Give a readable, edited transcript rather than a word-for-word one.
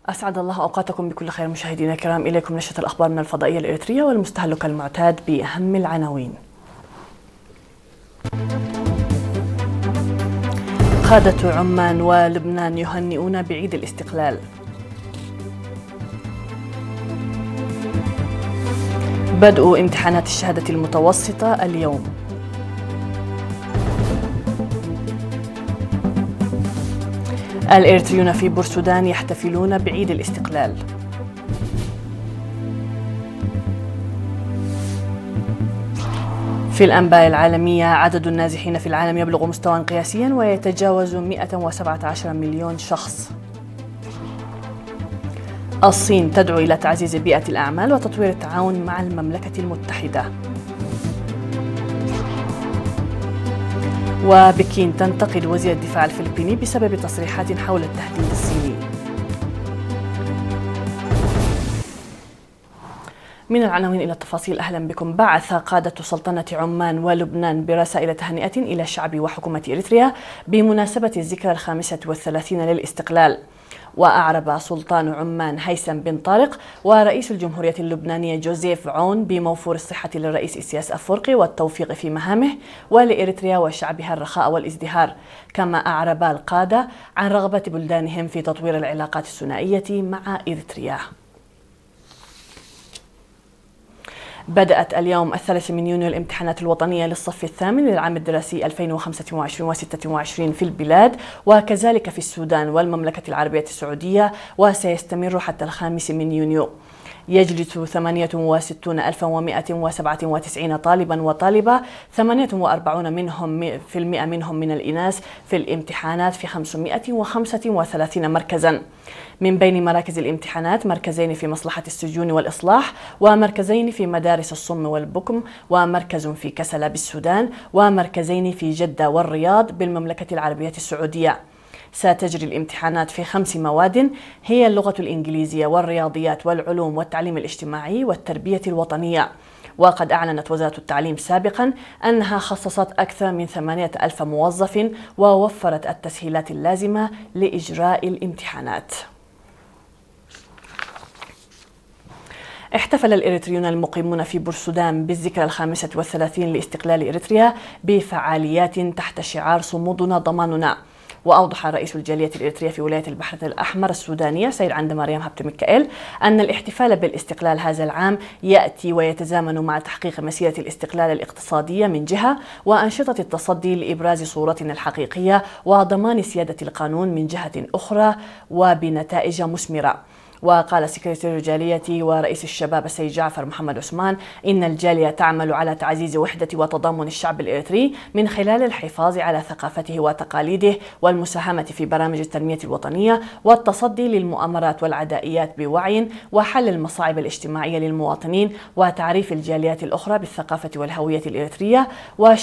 أسعد الله أوقاتكم بكل خير مشاهدينا الكرام. إليكم نشرة الأخبار من الفضائية الإريترية والمستهلك المعتاد بأهم العناوين. قادة عمان ولبنان يهنئون بعيد الاستقلال. بدء امتحانات الشهادة المتوسطة اليوم. الإريتريون في بورسودان يحتفلون بعيد الاستقلال. في الأنباء العالمية، عدد النازحين في العالم يبلغ مستوى قياسيا ويتجاوز 117 مليون شخص. الصين تدعو إلى تعزيز بيئة الأعمال وتطوير التعاون مع المملكة المتحدة. وبكين تنتقد وزير الدفاع الفلبيني بسبب تصريحات حول التهديد الصيني. من العناوين إلى التفاصيل، أهلا بكم. بعث قادة سلطنة عمان ولبنان برسائل تهنئة إلى الشعب وحكومة إريتريا بمناسبة الذكرى 35 للاستقلال. وأعرب سلطان عمان هيثم بن طارق ورئيس الجمهورية اللبنانية جوزيف عون بموفور الصحة للرئيس إسياس أفورقي والتوفيق في مهامه، ولإريتريا وشعبها الرخاء والازدهار. كما أعرب القادة عن رغبة بلدانهم في تطوير العلاقات الثنائية مع إريتريا. بدأت اليوم 3 يونيو الامتحانات الوطنية للصف الثامن للعام الدراسي 2025-26 في البلاد وكذلك في السودان والمملكة العربية السعودية، وسيستمر حتى 5 يونيو. يجلس 68,197 طالبا وطالبة، 48% منهم من الإناث في الامتحانات في 535 مركزا. من بين مراكز الامتحانات مركزين في مصلحة السجون والإصلاح، ومركزين في مدارس الصم والبكم، ومركز في كسلا بالسودان، ومركزين في جدة والرياض بالمملكة العربية السعودية. ستجري الامتحانات في 5 مواد هي اللغة الإنجليزية والرياضيات والعلوم والتعليم الاجتماعي والتربية الوطنية. وقد أعلنت وزارة التعليم سابقا أنها خصصت أكثر من 8,000 موظف ووفرت التسهيلات اللازمة لإجراء الامتحانات. احتفل الإريتريون المقيمون في بورسودان بالذكرى 35 لاستقلال إريتريا بفعاليات تحت شعار صمودنا ضماننا. وأوضح رئيس الجالية الإريترية في ولاية البحر الأحمر السودانية سيد عند مريم هبت ميكائيل أن الاحتفال بالاستقلال هذا العام يأتي ويتزامن مع تحقيق مسيرة الاستقلال الاقتصادية من جهة، وأنشطة التصدي لإبراز صورتنا الحقيقية وضمان سيادة القانون من جهة أخرى، وبنتائج مثمرة. وقال سكرتير الجالية ورئيس الشباب السيد جعفر محمد عثمان إن الجالية تعمل على تعزيز وحدة وتضامن الشعب الإريتري من خلال الحفاظ على ثقافته وتقاليده والمساهمة في برامج التنمية الوطنية والتصدي للمؤامرات والعدائيات بوعي، وحل المصاعب الاجتماعية للمواطنين، وتعريف الجاليات الأخرى بالثقافة والهوية الإريترية